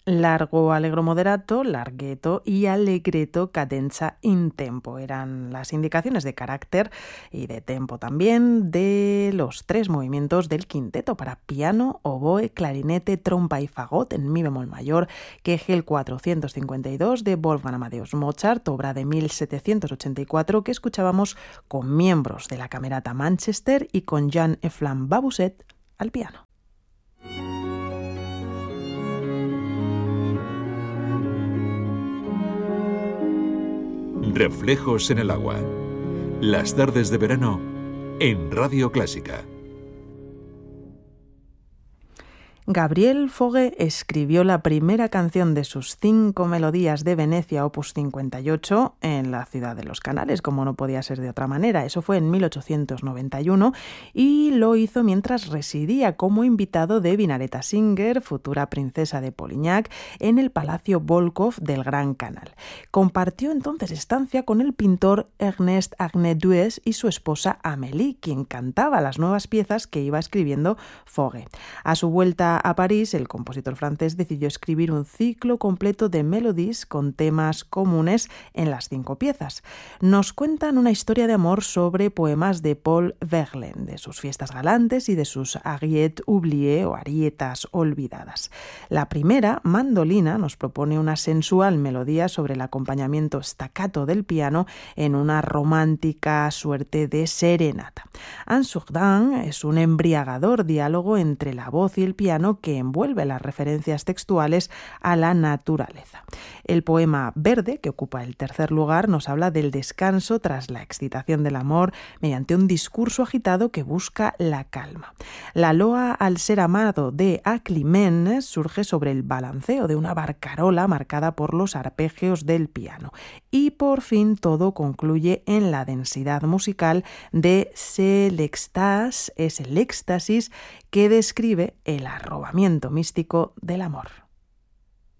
Largo allegro moderato, larghetto y allegretto cadenza in tempo. Eran las indicaciones de carácter y de tempo también de los 3 movimientos del quinteto para piano, oboe, clarinete, trompa y fagot en mi bemol mayor, Kegel 452 de Wolfgang Amadeus Mozart, obra de 1784 que escuchábamos con miembros de la Camerata Manchester y con Jean Eflam Babusset al piano. Reflejos en el agua. Las tardes de verano en Radio Clásica. Gabriel Fauré escribió la primera canción de sus 5 melodías de Venecia, opus 58, en la ciudad de Los Canales, como no podía ser de otra manera. Eso fue en 1891 y lo hizo mientras residía como invitado de Vinaretta Singer, futura princesa de Polignac, en el Palacio Volkov del Gran Canal. Compartió entonces estancia con el pintor Ernest Agné-Duès y su esposa Amélie, quien cantaba las nuevas piezas que iba escribiendo Fauré. A su vuelta a París, el compositor francés decidió escribir un ciclo completo de melodies con temas comunes en las 5 piezas. Nos cuentan una historia de amor sobre poemas de Paul Verlaine, de sus fiestas galantes y de sus ariettes oubliées o arietas olvidadas. La primera, Mandolina, nos propone una sensual melodía sobre el acompañamiento staccato del piano en una romántica suerte de serenata. Ansourdin es un embriagador diálogo entre la voz y el piano que envuelve las referencias textuales a la naturaleza. El poema Verde, que ocupa el 3er lugar, nos habla del descanso tras la excitación del amor mediante un discurso agitado que busca la calma. La loa al ser amado de Aclimène surge sobre el balanceo de una barcarola marcada por los arpegios del piano. Y por fin todo concluye en la densidad musical de C'est l'extase, es el éxtasis que describe el arrobamiento místico del amor.